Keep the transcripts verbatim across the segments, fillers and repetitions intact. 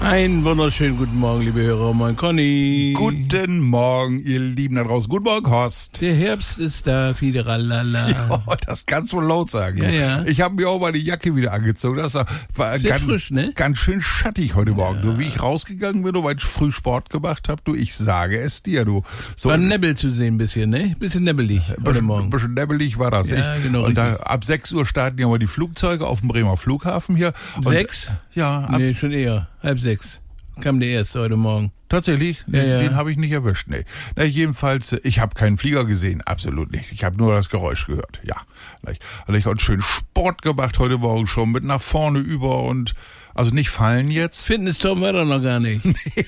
Einen wunderschönen guten Morgen, liebe Hörer. Moin, Conny. Guten Morgen, ihr Lieben da draußen. Guten Morgen, Horst. Der Herbst ist da, fiederalala. Ja, das kannst du laut sagen. Ja, ja. Ich habe mir auch meine Jacke wieder angezogen. Das war, war Sehr ganz, frisch, ne? ganz schön schattig heute Morgen. Du, wie ich rausgegangen bin, weil ich früh Sport gemacht habe, du, ich sage es dir, du. So, War Nebel zu sehen ein bisschen, ne? Bisschen nebbelig heute bisschen, Morgen. Ein bisschen nebbelig war das. Ja, ich, genau, Und da, ab sechs Uhr starten ja mal die Flugzeuge auf dem Bremer Flughafen hier. Und, Sechs? Ja, ab, Nee, schon eher. Halb sechs. Kam der erste heute Morgen. Tatsächlich? Ja, den ja. den habe ich nicht erwischt. Nee. Na, jedenfalls, ich habe keinen Flieger gesehen, absolut nicht. Ich habe nur das Geräusch gehört. Ja, ich habe auch schön Sport gemacht heute Morgen schon mit nach vorne über und also nicht fallen jetzt. Fitness-Tom war doch noch gar nicht.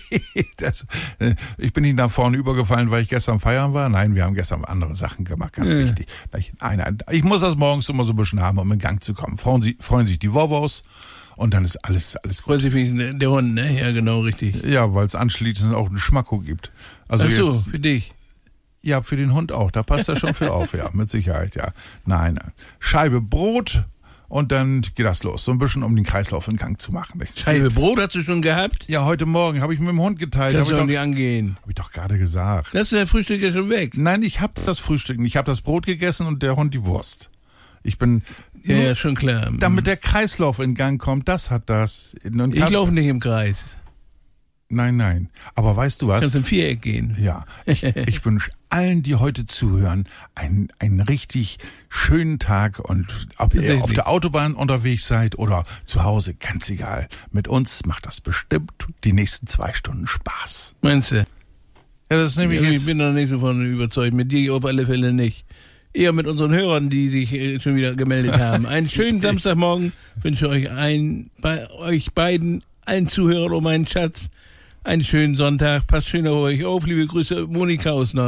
das, äh, ich bin nicht nach vorne übergefallen, weil ich gestern feiern war. Nein, wir haben gestern andere Sachen gemacht, ganz Ja. wichtig. Nein, nein, ich muss das morgens immer so ein bisschen haben, um in Gang zu kommen. Freuen, Sie, freuen sich die Wovos und dann ist alles, alles gut. Freut sich wenigstens der Hund, ne? Ja, genau, richtig. Ja, weil es anschließend auch einen Schmacko gibt. Also Ach so, jetzt, für dich. ja, für den Hund auch. Da passt er schon für auf, ja, mit Sicherheit, ja. Nein, nein. Scheibe Brot und dann geht das los. So ein bisschen, um den Kreislauf in Gang zu machen. Nicht? Scheibe Brot hast du schon gehabt? Ja, heute Morgen habe ich mit dem Hund geteilt. Das Habe ich, soll doch- nicht angehen. hab ich doch gerade gesagt. Lass dein Frühstück ja schon weg. Nein, ich habe das Frühstück nicht. Ich habe das Brot gegessen und der Hund die Wurst. Ich bin, Ja, nur, ja, schon klar. damit der Kreislauf in Gang kommt, das hat das. Und Ich kann- laufe nicht im Kreis. Nein, nein. Aber weißt du was? Kannst im Viereck gehen. Ja, ich, ich wünsche allen, die heute zuhören, einen, einen richtig schönen Tag und ob ihr Tatsächlich. auf der Autobahn unterwegs seid oder zu Hause, ganz egal. Mit uns macht das bestimmt die nächsten zwei Stunden Spaß. Meinst du? Ja, das ist nämlich Ich jetzt, bin noch nicht so von überzeugt. Mit dir auf alle Fälle nicht. Eher mit unseren Hörern, die sich äh, schon wieder gemeldet haben. Einen schönen Samstagmorgen wünsche euch ein, bei euch beiden, allen Zuhörern um meinen Schatz, einen schönen Sonntag. Passt schön auf euch auf. Liebe Grüße, Monika aus Nord.